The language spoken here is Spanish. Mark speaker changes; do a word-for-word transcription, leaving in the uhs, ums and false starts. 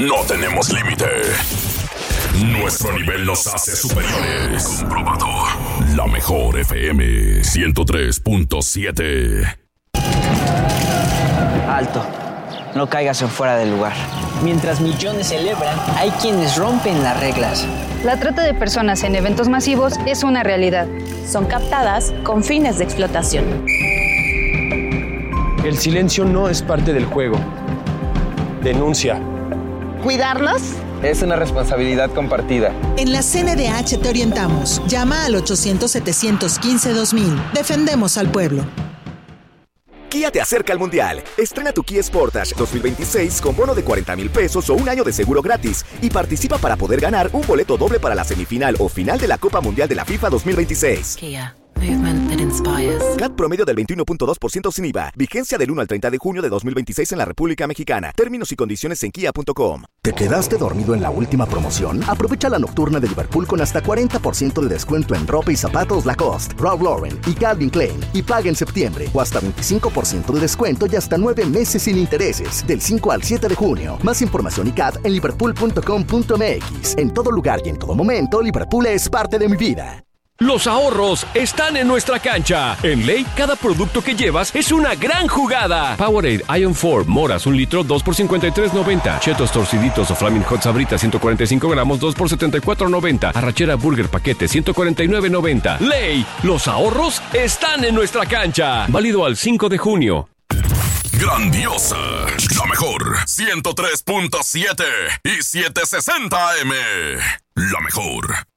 Speaker 1: no tenemos límite. Nuestro nivel nos hace superiores. Comprobado. La mejor F M ciento tres punto siete.
Speaker 2: Alto. No caigas en fuera del lugar. Mientras millones celebran, hay quienes rompen las reglas.
Speaker 3: La trata de personas en eventos masivos es una realidad.
Speaker 4: Son captadas con fines de explotación.
Speaker 5: El silencio no es parte del juego. Denuncia.
Speaker 6: ¿Cuidarlos?
Speaker 7: Es una responsabilidad compartida.
Speaker 8: En la C N D H te orientamos. Llama al ochocientos, setecientos quince, dos mil. Defendemos al pueblo.
Speaker 9: Kia te acerca al Mundial. Estrena tu Kia Sportage dos mil veintiséis con bono de cuarenta mil pesos o un año de seguro gratis y participa para poder ganar un boleto doble para la semifinal o final de la Copa Mundial de la FIFA dos mil veintiséis.
Speaker 10: Kia. Movement that inspires.
Speaker 9: C A T promedio del veintiuno punto dos por ciento sin I V A. Vigencia del uno al treinta de junio de dos mil veintiséis en la República Mexicana. Términos y condiciones en kia punto com.
Speaker 11: ¿Te quedaste dormido en la última promoción? Aprovecha la nocturna de Liverpool con hasta cuarenta por ciento de descuento en ropa y zapatos Lacoste, Ralph Lauren y Calvin Klein. Y paga en septiembre. O hasta veinticinco por ciento de descuento y hasta nueve meses sin intereses. Del cinco al siete de junio. Más información y C A T en liverpool punto com punto m x. En todo lugar y en todo momento, Liverpool es parte de mi vida.
Speaker 12: Los ahorros están en nuestra cancha. En Ley, cada producto que llevas es una gran jugada. Powerade Ion cuatro, moras, un litro, dos por cincuenta y tres noventa. Chetos torciditos o Flaming Hot Sabritas, ciento cuarenta y cinco gramos, dos por setenta y cuatro noventa. Arrachera Burger Paquete, ciento cuarenta y nueve noventa. Ley, los ahorros están en nuestra cancha. Válido al cinco de junio.
Speaker 1: Grandiosa, la mejor, ciento tres punto siete y setecientos sesenta A M. La mejor.